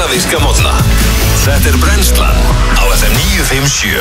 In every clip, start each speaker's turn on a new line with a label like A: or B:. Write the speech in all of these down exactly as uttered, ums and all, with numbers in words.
A: Bandaríska mótna. Þetta er Brennslan á F M níu fimm sjö.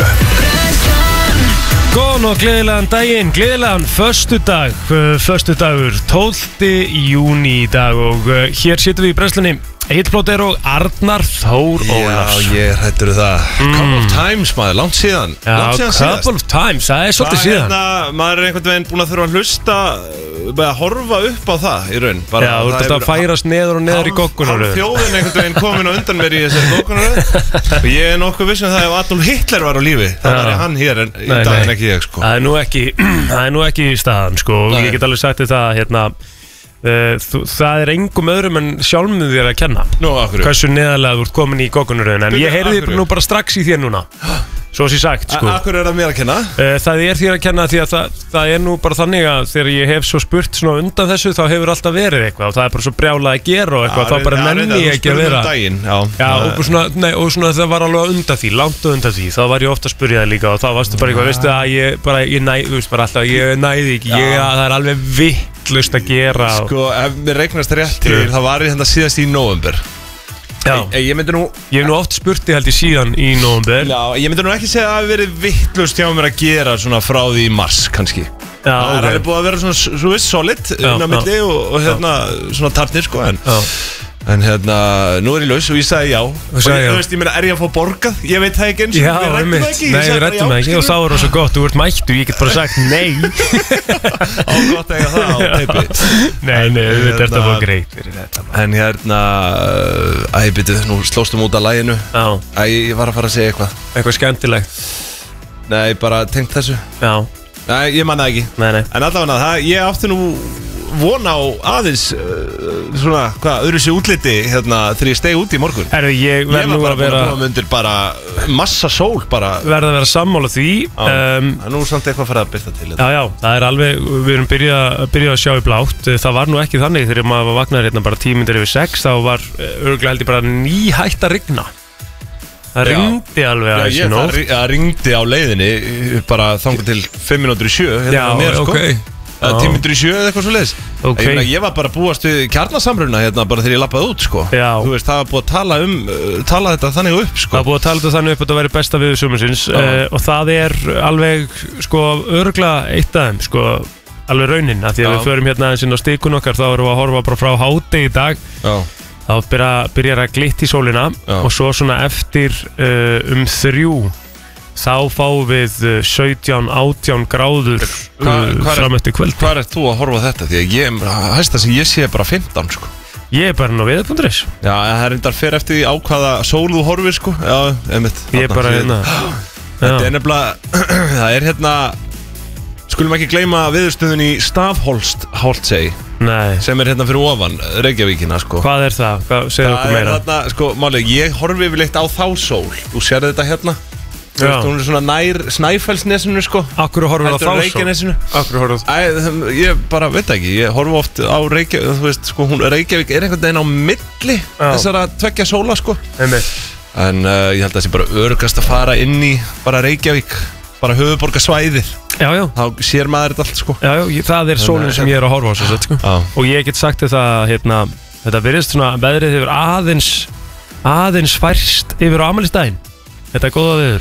B: Góðan og gleðilegan daginn, gleðilegan föstudag, föstudagur tólfti júní í dag og hér situm við í Brennslunni Egill Plóter og Arnar Þór Ólafs.
C: Já, ég hættur það mm. Couple of times, maður, langt síðan
B: Já,
C: langt síðan
B: couple
C: síðast.
B: of times, það er svolítið síðan
C: hérna, maður er einhvern veginn búin að þurfa að hlusta að horfa upp á það í raun bara,
B: Já, þú ert að færast neður og neður í goggunaröð.
C: Þjóðin einhvern veginn komin á undan mér í þessari goggunaröð og ég er nokkuð viss um það ef Adolf Hitler var á lífi þá var ég hann hér en í
B: Nei,
C: dag
B: nei.
C: en ekki ég sko.
B: Það er nú ekki, það er nú ekki í staðan sko og
C: Nei.
B: ég get alveg sagt þér það hérna Uh, þú, það er engum öðrum en sjálfum þér að kenna
C: Nú, akkur
B: hversu neðarlega þú ert komin í goggunaröðin en ég heyrði
C: Akkurru?
B: nú bara strax í þér núna svo sé sagt sko
C: Akkur er það mér að kenna?
B: uh, það er þér að kenna því að það, það er nú bara þannig að þegar ég hef svo spurt svona undan þessu þá hefur alltaf verið eitthvað og það er bara svo brjálað að gera og eitthvað þá bara nenni ég ekki að vera
C: daginn, já,
B: Já, og svona, nei, og svona það var alveg undan því, langt undan því, þá var ég ofta að spyrja það líka og þá varstu bara eitthvað, veistu að ég bara, ég næði, þú veist bara alltaf, ég næði ekki, ég, það er alveg vittlust að gera og,
C: Sko, ef mér regnast rétt til, það var ég hérna síðast í nóvember
B: Já,
C: Ég, ég myndi nú
B: ég hef nú oft spurt þig held ég síðan í nóvember
C: Já, ég myndi nú ekki segja að það hafi verið vittlust hjá mér að gera svona frá því í mars kannski
B: Já,
C: Það er
B: ok.
C: alveg búið að vera svona, svo veist, solid inn á
B: já.
C: milli og, og hérna svona tarnir sko en,
B: Já,
C: en hérna, nú er ég laus og ég sagði já Og
B: sagði
C: ég,
B: já.
C: þú veist, ég meina, er ég að fá borgað? Ég veit það ekki eins og
B: Já,
C: við rættum
B: einmitt.
C: það ekki Ég
B: Nei,
C: sagði
B: við
C: bara
B: rættum
C: já,
B: það ekki og þá er það svo gott, þú ert mættu, ég get bara sagt nei
C: Á gott að eiga það á teipi
B: Nei, nei,
C: En,
B: þetta er
C: hérna,
B: það greit fyrir þetta
C: En hérna, æ, byrju, nú slóstum út af læginu
B: Já,
C: Æ, ég var að fara að segja eitthvað
B: eitthvað skemmtilegt
C: Nei, bara tengt þessu
B: Já,
C: Nei, ég man það ekki
B: nei, nei
C: En allavega það, ég átti nú von á aðeins uh, svona, hvað, öðru sér útliti hérna þegar ég steg út í morgun
B: Erðu, ég
C: Ég
B: verð
C: var
B: nú
C: bara
B: að
C: búin
B: vera
C: að koma undir bara massa sól bara
B: verð að vera sammála því
C: um,
B: um,
C: Nú er samt eitthvað farið að byrta til
B: Já, já, það er alveg, við erum byrjað byrja að sjá í blátt Það var nú ekki þannig þegar maður var vaknaður hérna bara tíu mínútur yfir sex þá var örgulega held ég bara nýhætt að rigna Það
C: Já.
B: rigndi alveg
C: Já,
B: aðeins í
C: ég
B: nótt.
C: það, það ringdi á leiðinni bara þangur til fimm mínútur í sjö hérna
B: Já,
C: á mér, sko.
B: ok
C: Eða tíu mínútur í sjö eða eitthvað svo leiðis
B: Ok.
C: ég, meina, ég var bara að búast við kjarnasamruna hérna bara þegar ég lappaði út sko.
B: Já.
C: Þú veist, það var búið að tala um uh, tala þetta þannig upp sko.
B: Það er búið að tala þetta þannig upp að þetta væri besta við sumarsins uh, og það er alveg sko örgulega eitt af þeim sko alveg raunin að því að
C: Já.
B: við förum hérna aðeins inn á stikun okkar þá erum við að horfa bara frá hádegi í dag
C: Já,
B: þá byrja, byrjar að glitta í sólina
C: Já.
B: og svo svona eftir uh, um þrjú þá fáum við uh, sautján átján gráður
C: Hva-
B: uh,
C: hvar er-
B: fram eftir kvöld
C: Hvað er þú að horfa á þetta? Því að ég, hæsta sem ég sé er bara fimmtán sko.
B: Ég er bara ná við punktur is
C: Já, það er reyndar fyrir eftir því á hvaða sól þú horfir sko. Já, einmitt
B: Ég er
C: þarna,
B: bara
C: því-
B: hérna
C: Þetta
B: Já.
C: er nefnilega Það er hérna Skulum ekki gleyma viðurstöðun í Stafholtsey
B: Nei,
C: sem er hérna fyrir ofan Reykjavíkina sko.
B: hvað er það? Hvað segir okkur
C: Það er
B: meira?
C: þarna, sko, málega, ég horfi yfirleitt á þá sól Þú sér þetta hérna Þú
B: Já.
C: veist, hún er svona nær Snæfellsnesinu sko.
B: Akkur horfum við á
C: Heldur en
B: þá svo?
C: Reykjanesinu
B: Akkur horfum við
C: Æ, þeim- ég bara veit ekki, ég horfa oft á Reykjavík, þú veist, sko, hún, Reykjavík er einhvern veginn á milli
B: Já.
C: þessara tveggja sóla, sko.
B: Einmitt.
C: En uh, ég held að það sé bara örgast að fara inn í bara Reykjavík, bara höfuborgarsvæðið,
B: Já, já,
C: þá sér maður þetta allt, sko.
B: já, já, ég- það er sólinn sem ég er að horfa á svo, sett, sko.
C: Já.
B: Og ég get sagt þér það, hérna, þetta virðist svona, veðrið hefur aðeins, aðeins færst yfir á afmælisdaginn. Þetta er góða viður.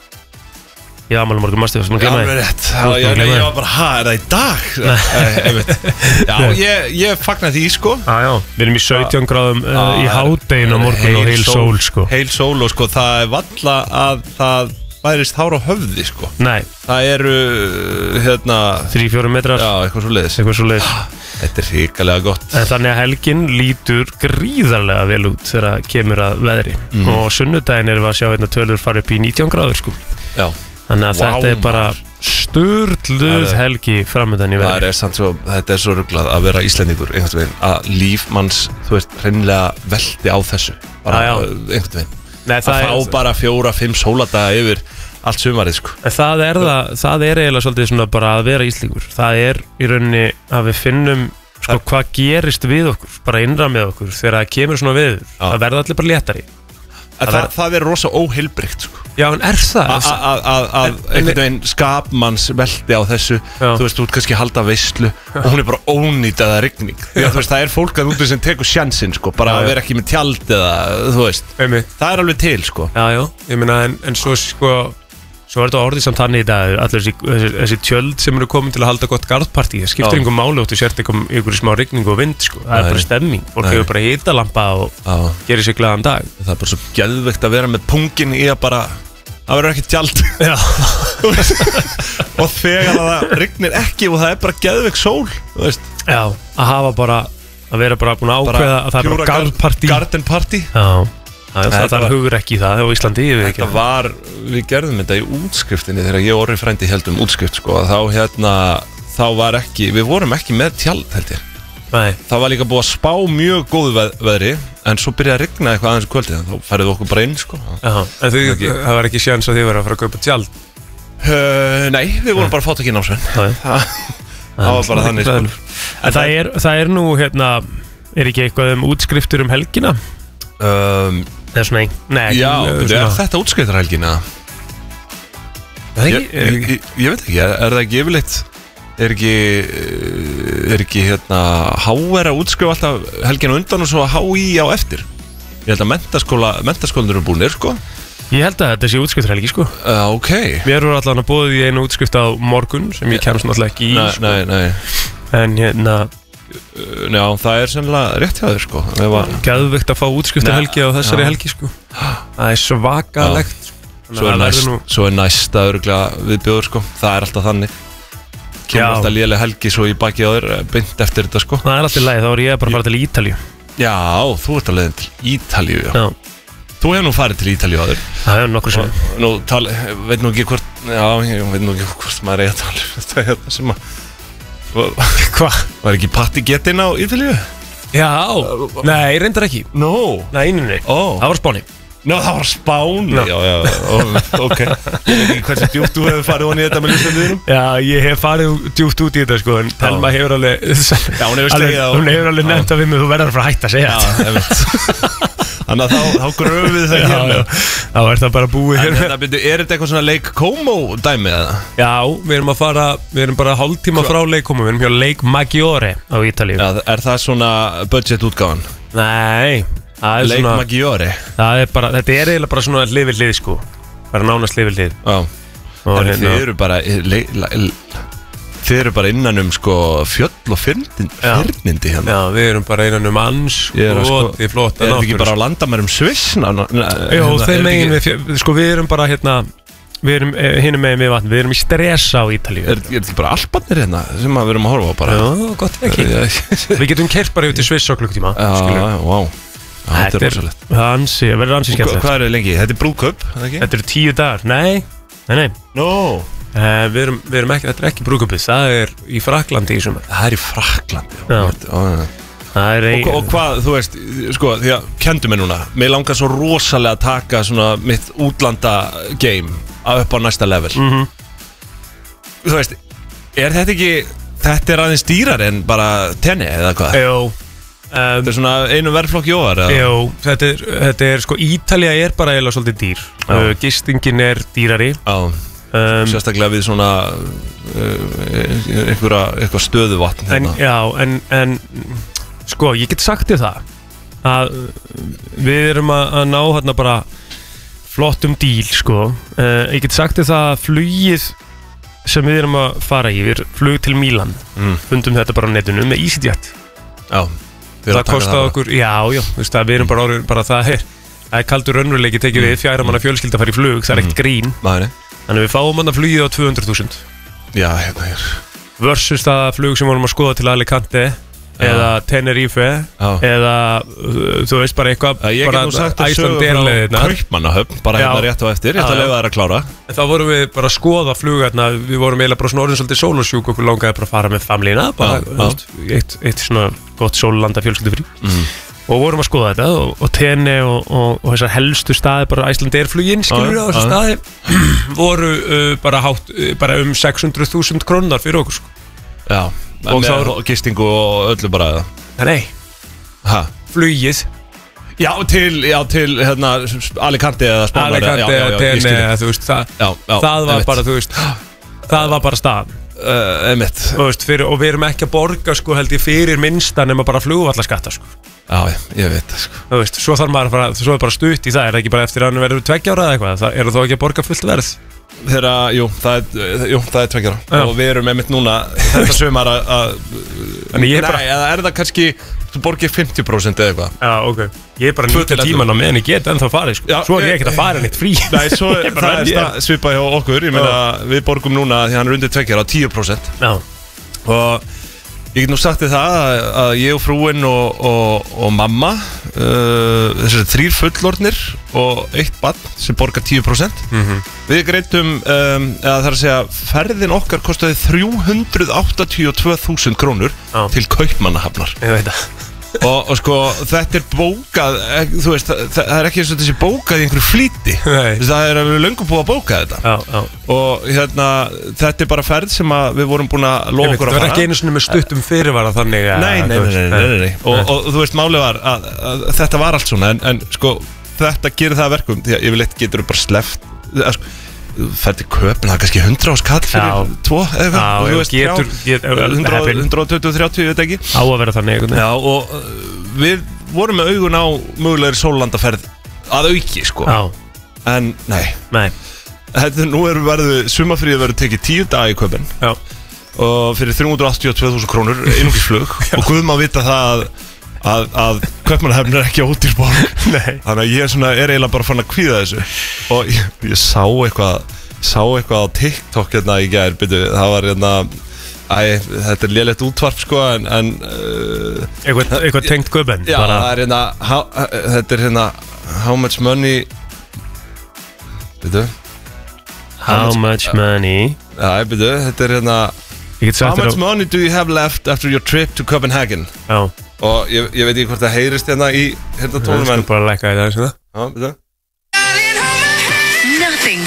B: Ég er afmæli á morgun, mástu þess að maður
C: Já,
B: glemma
C: alveg
B: því.
C: rétt.
B: Þú
C: Já,
B: ert
C: ég,
B: búin að gleyma
C: ég
B: því.
C: var bara, ha, er það í dag? Æ, einmitt. Já, ég, ég fagna því, sko.
B: Já, já, við erum í sautján gráðum uh, í hádeginu á morgun og heil sól, sko.
C: Heil sól og sko, það er valla að það bærist hár á höfði, sko.
B: Nei,
C: Það eru, hérna,
B: þrjú, fjórum metrar,
C: já, eitthvað svo leiðis.
B: eitthvað svo leiðis.
C: Þetta er hrikalega gott.
B: En þannig að helgin lítur gríðarlega vel út þegar það kemur að veðri.
C: Mhm.
B: Og sunnudaginn erum við að sjá hérna tölur fara upp í nítján gráður, sko.
C: Já.
B: Þannig að
C: Vá,
B: þetta er bara
C: maður.
B: sturluð
C: Það er-
B: helgi framöndan í
C: Það
B: veðri.
C: er samt svo, þetta er svo ruglað að vera Íslendingur einhvern veginn, að líf manns, þú veist, hreinlega velti á þessu, bara
B: Já, já.
C: einhvern veginn.
B: Nei,
C: Að
B: það
C: fá
B: er,
C: bara fjóra, fimm sóladaga yfir allt sumarið, sko.
B: en það er það, það er eiginlega svolítið svona bara að vera Íslendingur. Það er í rauninni að við finnum sko hvað gerist við okkur, bara innra með okkur þegar það kemur svona við.
C: Já.
B: Það verða allir bara léttari.
C: það, það, það er rosa óheilbrigt sko.
B: Já, en er það?
C: Að einhvern veginn skapmanns veldi á þessu já. Þú veist, þú ert kannski að halda veislu og hún er bara ónýtaða rigning því að þú veist, það er fólk að úti sem tekur sjansinn sko, bara já, að vera ekki með tjald eða þú veist, Einmitt. Það er alveg til sko. Já, já, ég meina, en, en svo sko Svo er þetta orðið samt hann í dag, allir þessi, þessi, þessi tjöld sem eru komin til að halda gott garðpartí, það skiptir einhver máli út og sért einhver, einhver smá rigning og vind, sko. Það er bara stemming, fólk hefur bara hitalampa og Já. Gerir sér glaðan dag. Það er bara svo geðveikt að vera með pungin í að bara, það verður ekki tjald. Og þegar það rignir ekki og það er bara geðveik sól, þú veist. Já, að hafa bara, að vera bara búin að ákveða að það er bara garðpartí. Garden party. Já. Það, það, það hugur ekki í það á Íslandi Þetta var, við gerðum þetta í útskriftinni þegar ég og Orri frændi heldum útskrift sko, þá hérna, þá var ekki við vorum ekki með tjald held ég Nei. Það var líka búið að spá mjög góðu veð, veðri en svo byrjaði að rigna eitthvað aðeins kvöldið þá færið okkur bara inn sko. Já, en þið, ekki, það var ekki sjans að þið verið að fara að kaupa tjald uh, Nei, við vorum bara fátt ekki námsvenn Það var bara þannig sko. En það er, það er nú hérna, er ekki eitthvað um útskriftur um helgina? Um, Nei, svona, nei, já, svona. Er þetta útskriftarhelgina? Ég, ég, ég, ég veit ekki, er, er það ekki yfirleitt er ekki er ekki hérna H R að útskrifa alltaf helgina undan og svo H I á eftir ég held að menntaskóla menntaskólanur eru búinir sko ég held að þetta sé útskriftarhelgi sko uh, ok við erum allavega að búið í einu útskrift á morgun sem ég kemst náttúrulega ekki í nei, sko. nei, nei. En hérna Já, það er sennilega rétt hjá þér sko Gæðveikt að fá útskriftarhelgi á þessari helgi sko Það er svakalegt Svo er, næst, nú... svo er næsta öruglega viðbjóður sko Það er alltaf þannig Kemur alltaf léleg helgi svo í baki á þér Beint eftir þetta sko Það er alltaf leið, þá er ég bara að fara til Ítalíu Já, þú ert að leiðin til Ítalíu já. Já. Þú hefur nú farið til Ítalíu á þér Það hefur nokkur sem Nú tal, veit nú ekki hvort Já, ég veit nú ekki hvort maður er að tala Þetta er þetta sem að Hvað? Var ekki Patti Gettin á Ítalíu? Já, nei, reyndar ekki
B: No
C: Nei, nei, nei,
B: oh.
C: það var Spáni No, það var Spáni no. Já, já, oh, ok Ég veit ekki hversu djúpt þú hefur farið honi í þetta með listandiðinum Já, ég hef farið djúpt út í þetta sko En Telma hefur alveg Já, hún hefur slegið á Hún hefur alveg nefnt að við mig Þú verður að fara að hætta að segja þetta Já, ég veit Þannig að þá, þá gröfum við það hérna Þá er það bara búið hérna En er þetta eitthvað svona Lake Como dæmi eða? Já, við erum að fara Við erum bara hálftíma frá Lake Como Við erum hjá Lake Maggiore á Ítalíu Já, er það svona budget útgáfan? Nei Lake svona, Maggiore það er bara, Þetta er eiginlega bara svona hlið við hlið sko Bara nánast hlið við hlið Já En hérna, þið eru bara le, le, le, Þið eru bara innan um sko fjöll og fyrnindi hérna. Já, við erum bara innan um ans og sko, þið flott Er þetta ekki bara á landamærum Sviss? Jó, þeir megin við, sko við erum bara hérna Við erum hinum megin við vatn, við erum í stressa á Ítalíu Er þetta bara Alparnir hérna sem við erum að horfa á bara? Já, gott ekki Við getum keyrt bara yfir til Sviss á klukktíma Já, já, vá Þetta er rosalegt Það er ansi, það verður ansi skemmtilegt Hvað er þetta lengi? Þetta er brúðkaup, er það ekki? Þetta eru tíu dagar, nei, nei, nei No Uh, við erum, við erum ekki, þetta er ekki brúðkaupið, það er í Frakklandi í sumar. Það er í Frakklandi? Já. Ó, það er ein... og, og hvað, þú veist, sko, því að kendu mig núna, mér langar svo rosalega að taka svona mitt útlanda game upp á næsta level. Mm-hmm. Þú veist, er þetta ekki, þetta er aðeins dýrar en bara tenni eða hvað? Jó. Um, þetta er svona einu verðflokk jóar? Jó, þetta er, þetta er, sko, Ítalía er bara eiginlega svolítið dýr. Uh, gistingin er dýrari. Já. Um, Sérstaklega við svona uh, einhverja, eitthvað stöðuvatn hérna. En já, en, en sko, ég get sagt þér það að við erum að, að ná hérna bara flottum díl, sko uh, ég get sagt þér það að flugið sem við erum að fara í er flug til Mílan, mm. fundum þetta bara á netinu með EasyJet. Já, það kostaði okkur, já, já, þú veist að við erum bara orðið, bara það er það er kaldur raunveruleiki tekið við fjæra manna fjölskylda að fara í flug, það er ekkert grín. Nei. Þannig við fáum hann að flugið á tvö hundruð þúsund. Já, hérna er versus það flug sem vorum að skoða til Alicante já. Eða Tenerife já. Eða, þú veist, bara eitthvað ég get nú sagt að sögum frá Kaupmannahöfn bara já. Hérna rétt á eftir, ég ætla að leyfa þær að klára. En þá vorum við bara að skoða flug hérna, við vorum eiginlega bara svona orðin svolítið sólarsjúk og langaði bara að fara með familína bara, já, veist, eitt, eitt svona gott sóllanda fjölskyldufrí mm. Og vorum að skoða þetta og, og tenni og, og, og þessar helstu staði bara Icelandair-flugin, skilur við á þessar staði voru uh, bara, hátt, uh, bara um sex hundruð þúsund krónar fyrir okkur sko. Já, og með þá, gistingu og öllu bara Nei, ha? Flugið Já, til, já, til hérna, Alicante eða Spánar.
B: Alicante eða Tene, þú veist, það, já, já, það var bara, þú veist, það var bara staðan.
C: Uh, einmitt.
B: Þú veist, fyrir, og við erum ekki að borga, sko, held ég, fyrir minnsta nema bara flugvallaskatta, sko.
C: Já, ég veit það, sko.
B: Þú veist, svo þarf maður að fara, svo er bara stutt í það, er það ekki bara eftir að hann verður tveggja ára eða eitthvað, það eru þó ekki að borga fullt verð.
C: Þeirra, jú, það er, jú, það er tveggja ára og við erum einmitt núna þetta sumar að, nei,
B: bara,
C: eða er það kannski, þú borgir fimmtíu prósent eða eitthvað.
B: Já, ok. Ég er bara nýtt tíman á meðan ég get ennþá farið, sko. Já, svo er ég ekkert að fara neitt frí.
C: Nei, svo það er svipað hjá okkur, ég meina, við borgum núna, því hann er undir tveggja ára, tíu prósent. Já. Og ég get nú sagt þið það að, að ég og frúin og, og, og mamma, uh, þessari þrýr fullorðnir og eitt barn sem borgar tíu prósent. Mm-hmm. Við greitum, um, eða það er að segja, ferðin okkar kostaði þrjú hundruð áttatíu og tvö þúsund krónur ah. til Kaupmannahafnar.
B: Ég veit það.
C: Og, og sko, þetta er bókað, þú veist, það, það er ekki eins og þessi bókað í einhverju flýti. Það er alveg löngu búið að bóka þetta. Já, já. Og hérna, þetta er bara ferð sem við vorum búin að lofa okkur að fara.
B: Það var ekki einu sinni með stuttum fyrirvara þannig að...
C: Nei, nei, nei, nei, nei, nei. Og, og þú veist, málið var að, að þetta var allt svona, en, en sko, þetta gerir það verkum, því að yfirleitt getur þú bara sleppt, sko, færði köpun, það er kannski hundrað skall fyrir tvo eða
B: eitthvað, þú veist, getur, getur,
C: hundrað tuttugu til þrjátíu, ég veit ekki
B: á að vera þannig.
C: Já, og uh, við vorum með augun á mögulegri sóllandaferð að auki, sko. Já. En, nei,
B: nei.
C: Þetta, nú er verið, sumafríð verið tekið tíu dag í köpun. Já. Og fyrir þrjú hundruð áttatíu og tvö þúsund krónur einungis-flug og Guð má vita það að að, að Kaupmannahöfn er ekki ódýr borg. Nei. Þannig að ég er, svona, er eiginlega bara fann að kvíða þessu og ég, ég sá eitthvað sá eitthvað á TikTok hérna í gær, byrju, það var hérna æ, þetta er lélegt útvarp sko en, en uh,
B: eitthvað, eitthvað tengt Kaupen.
C: Já, bara... það er hérna how, þetta er hérna how much money byrju
B: how, how much, much money
C: Já, byrju, þetta er hérna how much money do you have left after your trip to Copenhagen? Já. Og ég, ég veit ekki hvort það heyrist hérna í hérna tónum en...
B: Ég skal bara lækka í það, svona.
C: Já, veit það?
D: Nothing.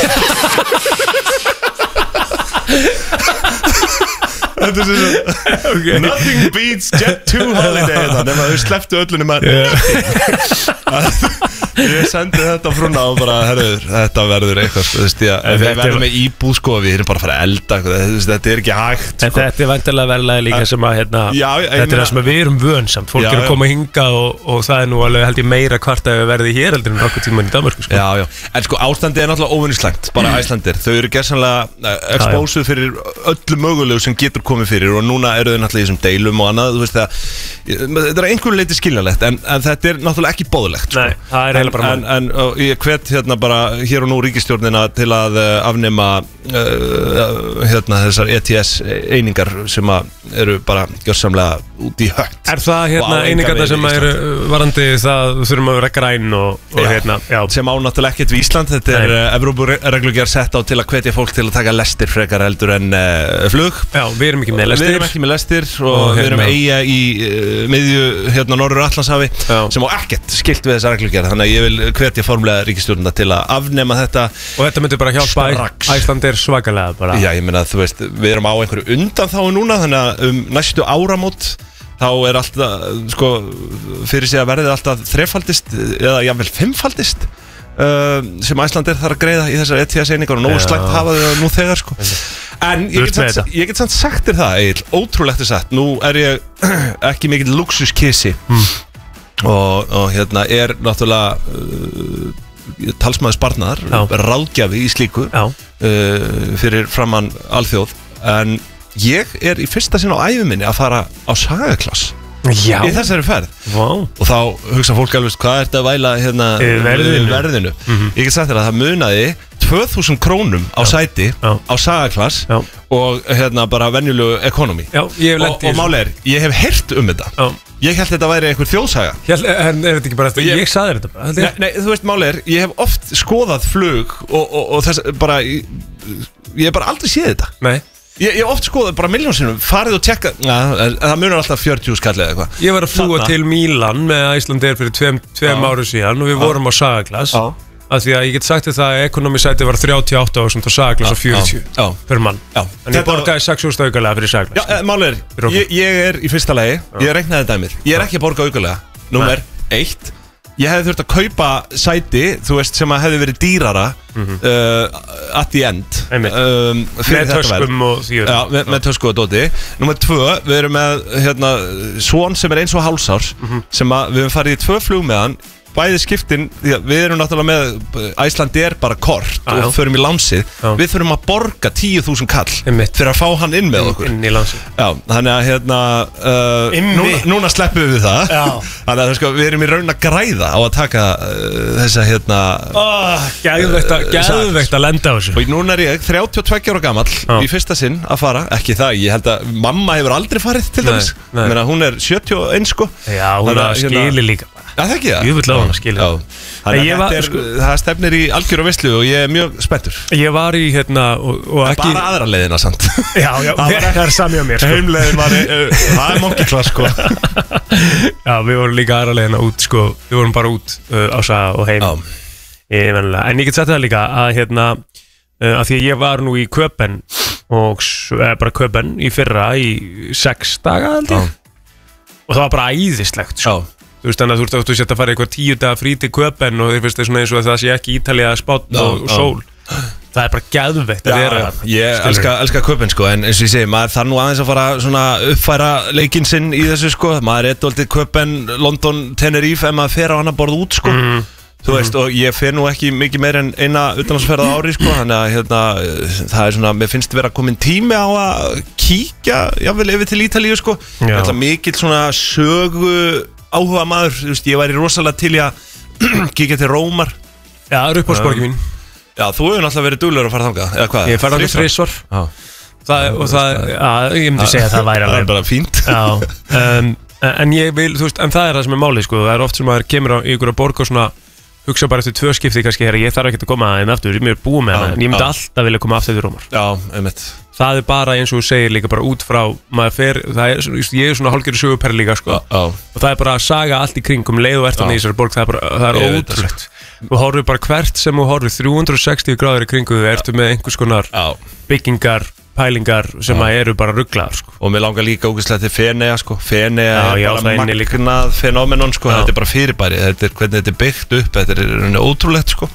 C: Þetta er svona... Okay. Nothing beats Jet two holiday hérna, nema þau slepptu öllunum að... Ég sendi þetta frúna og bara, herruður, þetta verður eitthvað, þú veist, ég, við verðum með íbúð sko, við erum bara að fara að elda, þetta er ekki hægt sko.
B: En þetta er vantilega verðlega líka sem að, hérna,
C: já,
B: þetta er það sem við erum vönsamt, fólk já, eru að koma hingað og, og það er nú alveg held ég meira hvart að við verði hér heldur en nokkuð tíman í Danmörku sko.
C: Já, já, en sko ástandið er náttúrulega óvinnislægt, bara mm. Æslandir, þau eru gerðsannlega expósuð fyrir öllu mögulegu sem getur komið fyrir og núna eru þau náttúrulega í þessum deilum og annað, þú veist það, þetta er einhverju leiti skiljanlegt, en, en þetta er náttúrulega ekki boðlegt sko.
B: Nei, það er
C: en, en, en uh, ég hvet hérna bara hér og nú ríkisstjórnina til að uh, afnema uh, hérna þessar E T S einingar sem að eru bara gjörsamlega út í hött.
B: Er það hérna einingarna sem eru varandi það þurfum að vera græn og, og
C: já,
B: hérna já.
C: Sem á náttúrulega ekkert við Ísland, þetta er uh, Evrópureglugerð sett á til að hvetja fólk til að taka lestir frekar heldur en uh, flug.
B: Já, við erum ekki með lestir.
C: Við erum ekki með lestir og, og við erum eiga í uh, miðju hérna Norður Atlantshafi sem á ekkert skilt við þessa reglugerð, þannig að ég vil hvetja formlega ríkisstjórnina til að afnema þetta.
B: Og þetta myndir bara hjálpa Æslandir svakalega bara.
C: Já, ég meina þú veist, við erum á einhverju undanþágu núna, þannig að um næstu áramót þá er alltaf, sko, fyrir sig að verðið alltaf þrefaldist eða jafnvel fimmfaldist uh, sem Æslandir þarf að greiða í þessar E T S einingar og nógu slæmt hafa þau nú þegar, sko. En ég get, samt, ég get samt sagt þér það, Egill, ótrúlegt er sagt, nú er ég ekki mikill luxuskissi mm. og, og hérna er náttúrulega uh, talsmaður sparnaðar, ráðgjafi í slíku uh, fyrir framann alþjóð, en ég er í fyrsta sinn á ævi minni að fara á sagaklass
B: Já.
C: í þessari ferð
B: wow.
C: og þá hugsa fólk alveg hvað er þetta að væla hérna
B: verðinu,
C: verðinu. Mm-hmm. Ég get sagt þér að það munaði tvö þúsund krónum á Já. sæti Já. á sagaklass Já. og hérna bara venjulegu ekonomi og, og máli er, ég hef heyrt um þetta Já. Ég held þetta væri einhver þjóðsaga
B: Hjæl, En er þetta ekki bara eftir, ég, ég saði þetta bara
C: Nei, nei þú veist máli er, ég hef oft skoðað flug og, og, og þess bara ég, ég hef bara aldrei séð þetta
B: Nei
C: Ég hef oft skoðað bara miljónsinnum, farið og tjekka, ja, það munar alltaf fjörutíu skall eða eitthvað.
B: Ég var að fljúga til Mílan með Æslandir fyrir tveim, tveim áru síðan og við vorum á sagaklass. Já. Af því að ég get sagt þér það að ekonomisæti var þrjátíu og átta og sem það sagaklass á fjörutíu fyrir mann. Já. En ég borgaði sex þúsund aukalega fyrir sagaklass.
C: Já, máli er, ég, ég er í fyrsta lagi, ég reiknaði dæmið, ég er ekki að borga aukalega. Númer eitt, ég hefði þurft að kaupa sæti, þú veist, sem að hefði verið dýrara mm-hmm. uh, at the end um,
B: með töskum og því
C: Já, með, með tösku og dóti Númer tvö, við erum með hérna, son sem er eins og hálsár mm-hmm. sem að við höfum farið í tvö flug með hann bæði skiptin, því að við erum náttúrulega með Icelandair bara kort ah, og förum í lánsið, ah. við þurfum að borga tíu þúsund kall
B: Einmitt.
C: fyrir að fá hann inn með okkur
B: inn í lánsið
C: Já, þannig að hérna uh, núna, núna sleppum við það þannig að sko, við erum í raun að græða á að taka uh, þessa hérna
B: oh, Gæðveikt að, gæðveikt að lenda á þessu
C: Og núna er ég þrjátíu og tveggja ára gamall ah. í fyrsta sinn að fara, ekki það, ég held að mamma hefur aldrei farið til dæmis Menna, hún er sjötíu og eins sko
B: Já, hún er að skili líka
C: Já, það ekki það?
B: Ég vil láta hann að skilja
C: Þannig að þetta er, það stefnir í algjör og veislu og ég er mjög spenntur
B: Ég var í hérna og, og
C: ekki... Bara aðra leiðina samt
B: Já, já, það, það er samið á mér
C: sko. Heimleiðin var, uh, það er monkeyklass sko
B: Já, við vorum líka aðra leiðina út sko Við vorum bara út uh, á Saga og heim ég, En ég get sagt það líka að hérna uh, að því að ég var nú í Köpen og uh, bara Köpen í fyrra í sex daga held ég Og það var bara æðislegt sko. Þú veist þannig að þú ert að þú setja að fara eitthvað tíu daga frí til Köpen og þér finnst það svona eins og að það sé ekki Ítalía spánn og, og sól Það er bara geðveikt að vera það
C: Ég elska, elska Köpen sko en eins og ég segi maður þarf nú aðeins að fara svona uppfæra leikinn sinn í þessu sko maður er doldið Köpen, London, Tenerife ef maður fer á annar borð út sko mm. Þú veist mm. og ég fer nú ekki mikið meir en eina utanlandsferð á ári sko þannig að hérna það er svona, mér finnst vera komin tími á að kíkja jável yfir til Ítalíu sko Ég ætla mikill svona sögu áhuga maður, þú veist, ég væri rosalega til í að kíkja til Rómar
B: Já, það er uppáhaldsborgin mín
C: Já, þú hefur náttúrulega verið duglegur að fara þangað, eða hvað?
B: Ég fara þangað þrisvar Og það, já, ég myndi segja að það væri
C: alveg Það er bara fínt
B: Já, um, en ég vil, þú veist, en það er það sem er málið, sko Það er oft sem maður kemur á ykkur að borga og svona hugsa bara eftir tvö skipti kannski hér ég þarf ekki að koma aðeins aftur, ég er búið með hana en ég myndi alltaf vilja koma aftur til Rómar
C: Já, einmitt
B: Það er bara eins og þú segir líka bara út frá maður fer, það er, ég er svona hálfgerður söguperri líka sko já, já. Og það er bara að saga allt í kringum leið og ert hann í þessari borg, það er bara, það er ótrúlegt Þú horfir bara hvert sem þú horfir þrjú hundruð og sextíu gráður í kringu þú ertu með einhvers konar já. byggingar pælingar sem að eru bara rugglaðar sko.
C: Og mér langar líka ógeðslega til Feneyja sko. Feneyja er bara magnað fenómenon sko. Þetta er bara fyrirbæri, þetta er hvernig þetta er byggt upp, þetta er ótrúlegt sko.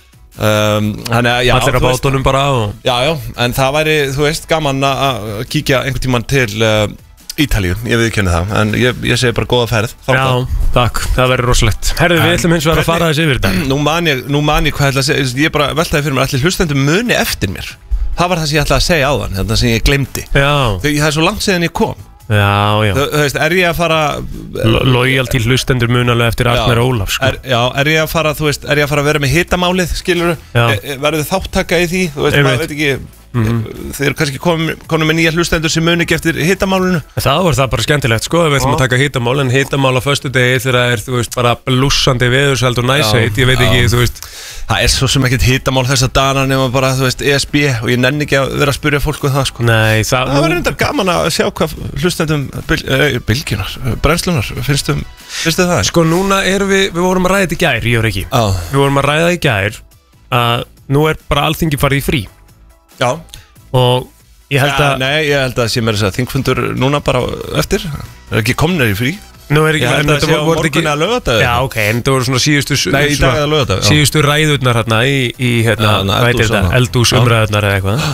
C: um, Þannig að já,
B: allir að bátunum bara á
C: Já, já, en það væri, þú veist, gaman að kíkja einhvern tímann til uh, Ítalíu, ég viðurkenni það, en ég, ég segi bara góða ferð
B: Já, takk, það verður rosalegt Herðu, við ætlum hins vegar að fara þessi yfir þetta
C: Nú man ég, nú man ég hvað ætla að segja, ég bara veltaði fyrir mér allir hlustendum muni eftir mér Það var það sem ég ætlaði að segja á þann, þetta sem ég glemdi Þegar það er svo langt síðan ég kom
B: Já, já
C: Þú veist, er ég að fara
B: Lojal til hlustendur munalega eftir Arnar Ólaf sko.
C: er, Já, er ég að fara, þú veist, er ég að fara að vera með hitamálið, skilur Verður þið þáttaka í því, þú veist, maður veit ekki Mm-hmm. Þeir eru kannski konum með nýja hlustendur sem muni ekki eftir hitamálunu
B: Það var það bara skemmtilegt sko Við ætlum að taka hitamál En hitamál á föstudegi þegar það er, þú veist, bara blúsandi veðursæld og næsheit Ég veit ekki, þú veist
C: Það er svo sem ekkert hitamál þessa dana nema bara, þú veist, E S B Og ég nenni ekki að vera að spyrja fólku um það sko
B: Nei, það
C: Það var reyndar gaman að sjá hvað hlustendum bil, eh, Bylgjunar, brennslunar Finnstu það?
B: Sko núna erum við, við vorum að ræða þetta í gær, ég og ekki Við vorum að ræða í gær að nú er bara Alþingi farið í frí
C: Já
B: Og ég held að
C: ja, Nei, ég held að sé mér þess að þingfundur núna bara eftir Það er ekki komnir í frí
B: Nú er ekki
C: Ég held að sé á morgunni að lögata
B: Já, ok, en það voru svona síðustu
C: Nei, í dag að lögata
B: Síðustu ræðurnar hérna í, í hérna, ja, veitir þetta, eldús umræðurnar eða eitthvað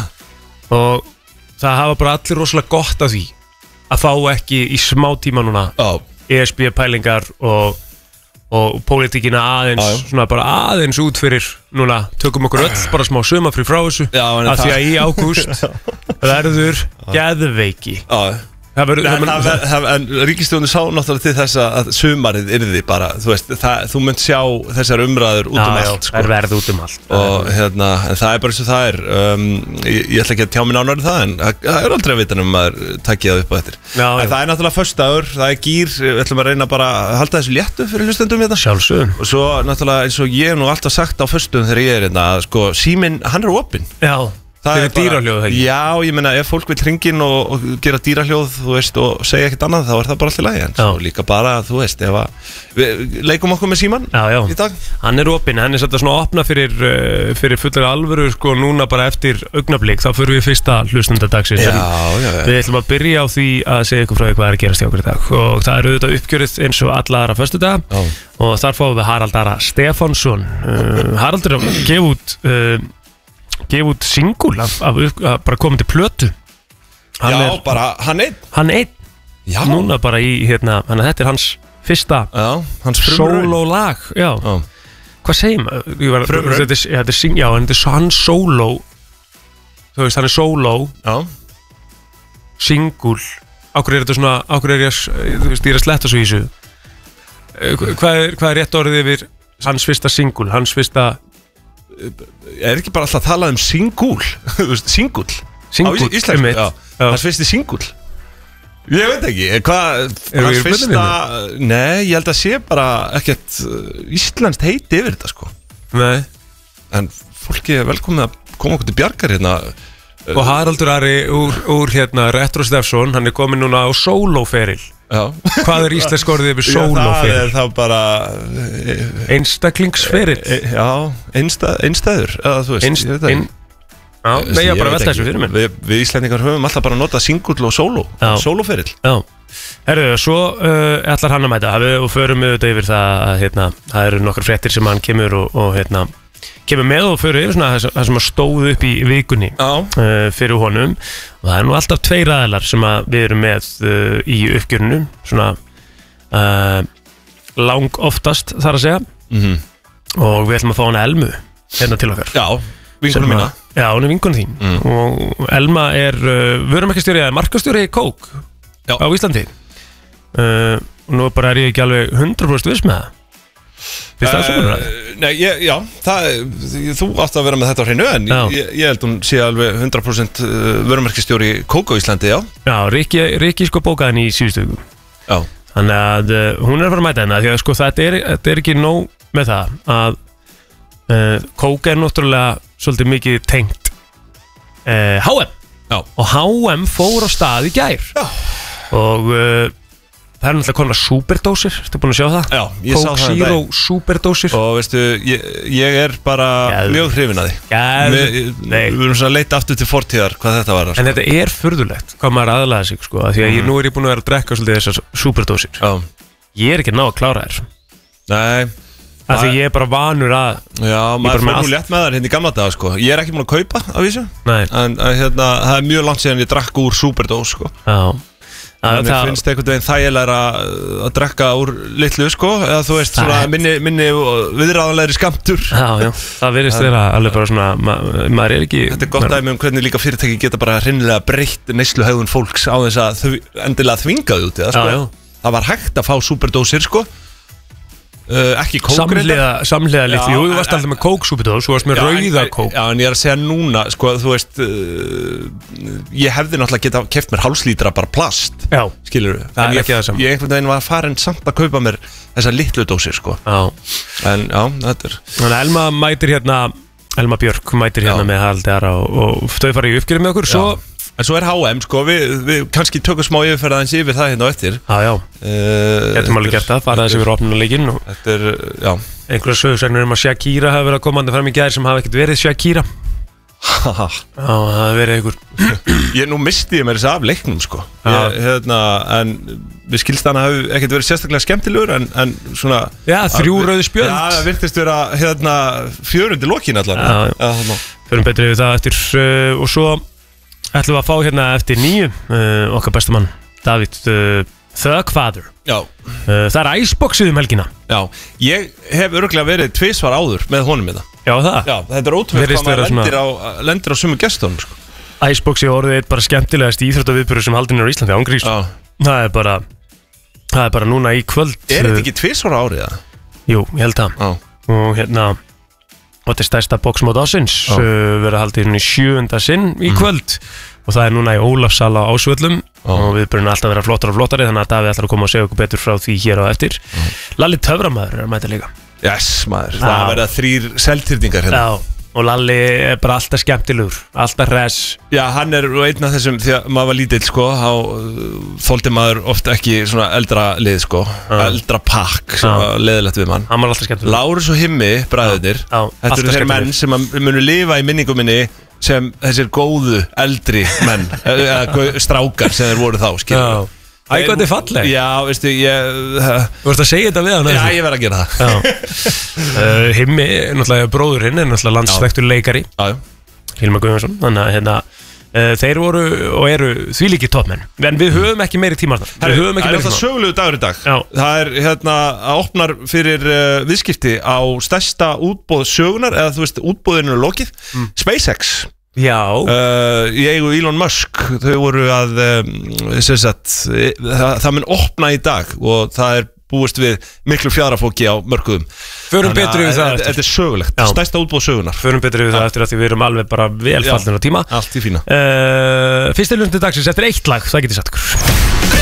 B: Og það hafa bara allir rosalega gott af því Að fá ekki í smá tíma núna
C: Já.
B: E S B pælingar og og pólitíkina aðeins já, já. Svona bara aðeins út fyrir núna tökum okkur öll bara smá sumafrí frá þessu já, af því að í ágúst verður geðveiki
C: já. Það verður, Nei, það, það, það, en ríkisstjórnin sá náttúrulega til þess að sumarið yrði bara, þú veist, það, þú munt sjá þessar umræður út um allt
B: sko. Það er verð út um allt
C: og hérna, en það er bara eins og það er um, ég, ég ætla ekki að tjá mig nánar það en það er aldrei að vita um að takja það upp á þetta en það er náttúrulega föstudagur, það er gýr við ætlum að reyna bara að halda þessu léttu fyrir hlustendum hérna
B: Sjálfsögum
C: og svo náttúrulega eins og ég hef nú alltaf sagt á föstudum þegar ég er hérna, sko, síminn, hann er opinn
B: Já Það er dýrahljóð, ekki?
C: Já, ég meina, ef fólk vil hringin og, og gera dýrahljóð, þú veist, og segja ekkert annað, þá er það bara allt í lagi. En svo líka bara, þú veist, ef að við leikum okkur með síman
B: já, já.
C: í dag.
B: Hann er opinn, hann er svolítið svona opna fyrir, uh, fyrir fullir alvöru, sko, núna bara eftir augnablik, þá fyrir við fyrsta hlustundadagsins.
C: Já, já, já.
B: Við ætlum að byrja á því að segja ykkur frá því hvað er að gerast hjá okkur í dag. Og það er auðvitað uppgjörið eins og alla aðra föstudaga. Og þar fáum við Harald Ara Stefánsson. Uh, Haraldur er að gefa út... Uh, gefa út singul af, af, af bara komandi plötu
C: hann Já, er, bara hann einn
B: Hann einn Já Núna bara í, hérna, hann þetta er hans fyrsta
C: Já, hans
B: sólólag Já. Já Hvað segir maður? Þetta er, þetta er sing, já, þetta er hann sóló Þú veist, hann er sóló
C: Já
B: Singul Ákveður er þetta svona, ákveður er ég Þú veist, ég er að sletta svo í þessu Hvað er, hvað er rétt orðið yfir hans fyrsta singul, hans fyrsta
C: Er ekki bara alltaf að tala um singul Singul
B: Singul,
C: íslensku, já Hans fyrsti singul Ég veit ekki, hvað Hans fyrsta, nei, ég held að sé bara ekkert íslenskt heiti yfir þetta, sko
B: Nei
C: En fólki er velkomið að koma okkur til bjargar hérna
B: Og Haraldur Ari úr, úr hérna Retro Stefson, hann er komin núna á sólóferil
C: Já.
B: Hvað er íslensk orðið yfir sólóferil?
C: Það er þá bara
B: Einstaklingsferil
C: e, e, Já, einsta, einstæður eða þú veist,
B: Einst,
C: ég veit það
B: ein, Já, nei, ég bara velta þessu fyrir mér
C: Við, við Íslendingar höfum alltaf bara notað singull og sóló Sólóferil
B: Já, herru, svo uh, ætlar hann að mæta við, og förum við auðvitað yfir það að hérna, það eru nokkar fréttir sem hann kemur og, og hérna kemur með og fyrir yfir svona það sem að stóð upp í vikunni uh, fyrir honum og það er nú alltaf tveir aðilar sem að við erum með uh, í uppgjörinu svona uh, lang oftast þar að segja
C: mm-hmm.
B: og við ætlum að fá hana Elmu hérna til okkar
C: Já, vinkunum mína
B: Já, hún er vinkunum þín mm. og Elma er uh, vörumerkjastjóri eða markastjóri í Coke Já. Á Íslandi uh, og nú bara er ég ekki alveg hundrað prósent viss með það
C: Uh, nei, ég, já, það, þú átt að vera með þetta á hreinu en ég, ég held hún sé alveg hundrað prósent vörumerkjastjóri Coke á Íslandi, já
B: Já, Rikki, Rikki sko bókaði henni í síðustu viku
C: Já
B: Þannig að uh, hún er að fara að mæta henni því að sko þetta er, þetta er ekki nóg með það að uh, Coke er náttúrulega svolítið mikið tengt uh, H M
C: Já
B: Og H M fór á stað í gær
C: Já
B: Og uh, það er náttúrulega konar superdósir, ertu búin að sjá það?
C: Já, ég Coke sá það
B: Coke Zero superdósir
C: Og veistu, ég, ég er bara Gæð. mjög hrifin að því
B: Gæð.
C: Við, við erum svona að leita aftur til fortíðar hvað þetta var
B: En sko. Þetta er furðulegt, hvað maður aðlaði sig sko, því að mm. ég, nú er ég búin að vera að drekka svolítið þessar superdósir
C: Já.
B: Ég er ekki ná að klára þér
C: Nei
B: Af því ég er bara vanur að
C: Já, maður fór nú létt með þær hérna í gamla daga sko. Ég er ekki búin að kaupa af þessu En hérna, það er mjög langt síðan ég drakk úr superdós sko.
B: Já
C: Þannig það finnst einhvern veginn þægilega að drekka úr litlu sko eða þú veist svona minni, minni viðráðanlegri skammtur
B: Já, já, það virðist vera alveg bara svona ma maður er ekki
C: Þetta er gott dæmi um hvernig líka fyrirtæki geta bara hreinlega breytt neysluhegðun fólks á þess að þau endilega þvingaði út í það sko já, já. Það var hægt að fá superdósir sko Uh, ekki kók
B: Samhliða, samhliða litli, jú, þú varst alltaf með kóksúpidós, þú varst með rauða kók
C: Já, en ég er að segja núna, sko, þú veist uh, ég hefði náttúrulega getað keypt mér hálfslítra bara plast
B: Já,
C: skilur
B: það er
C: ég,
B: ekki það saman
C: Ég einhvern veginn var farin samt að kaupa mér þessar litlu dósir, sko
B: Já
C: En, já, þetta er
B: Þannig að Elma mætir hérna, Elma Björk mætir hérna já. Með Haraldi Ara og, og þau fara í uppgjörið með okkur, já. Svo
C: En svo er H M, sko, við, við kannski tökum smá yfirferðaðins yfir það hérna á eftir
B: Já, já, uh, getum alveg gert það, fara þessi yfir opnuleikinn og
C: Þetta er, já
B: Einhverja sögursagnir um að Shakira hafi verið að komandi fram í gær sem hafi ekkert verið Shakira Já, það hafi verið einhver
C: Ég nú misti ég mér þess af leiknum, sko ég, hérna, En við skilst hann að hafi ekkert verið sérstaklega skemmtilegur En, en svona
B: Já, þrjú rauði spjöld
C: Já, það virtist vera, hérna, fjörundi lokin allan
B: Já, já, förum betri við það eftir uh, Og svo ætlum við að fá hérna eftir nýju uh, okkar bestamann Davíð uh, Thugfather
C: Já
B: uh, Það er Iceboxið um helgina
C: Já, ég hef örgulega verið tvisvar áður með honum í það
B: Já, það
C: Já, þetta er ótrúlega hvað maður lendir á, lendir á sumu gestunum sko.
B: Iceboxið orðið er bara skemmtilegast íþróttaviðburður sem haldinn er á Íslandi ángrís Það er bara Það er bara núna í kvöld
C: Er þetta ekki tvisvar árið það?
B: Jú, ég held það
C: Já.
B: Og hérna Og þetta er stærsta boxmót ásins uh, verið haldið í sjöunda sinn í kvöld mm. og það er núna í Ólafssal á Ásvöllum oh. og við byrjum alltaf að vera flottar og flottari þannig að Davíð ætlar að koma og segja okkur betur frá því hér á eftir mm. Lalli Töframaður er að mæta líka
C: Yes maður, það, það verða þrýr seltirningar hérna
B: Já, Og Lalli er bara alltaf skemmtilegur, alltaf res.
C: Já, hann er einn af þessum, því að maður var lítill sko, þá þoldi maður ofta ekki svona eldra lið sko, uh. eldra pakk sem uh. var leðilegt við mann.
B: Hann var alltaf skemmtilegur.
C: Lárus og Himmi, bræðurnir, uh. uh. þetta eru þeir menn sem munu lifa í minningum minni sem þessir góðu eldri menn, eða strákar sem þeir voru þá, skilur.
B: Æ, hvað þetta er falleg.
C: Já, veistu, ég
B: Þú vorst að segja þetta við hann.
C: Já, ég verð að gera það.
B: uh, Himmi, náttúrulega bróðurinn er náttúrulega landsþekktur leikari.
C: Já,
B: Hilmar Guðjónsson. Þannig að hérna uh, þeir voru og eru þvílíkir toppmenn. En við höfum ekki meiri tíma þarna. Við höfum ekki meiri tíma.
C: Það er sögulegu dagur í dag.
B: Já. Það
C: er hérna að opnar fyrir uh, viðskipti á stærsta útboð sögunar, eða þú veist, útboðinu er lokið, mm. SpaceX.
B: Já
C: uh, Ég eigu Elon Musk. Þau voru að um, sagt, það, það mun opna í dag og það er búist við miklu fjadrafóki á mörkuðum.
B: Förum betri við það eftir.
C: Þetta er sögulegt, Já. Stærsta útboð sögunar.
B: Förum betri við Já. það eftir að því við erum alveg bara vel fallin á tíma.
C: Allt í fína.
B: uh, Fyrst er lundi dagsins eftir eitt lag, það getur sagt ykkur.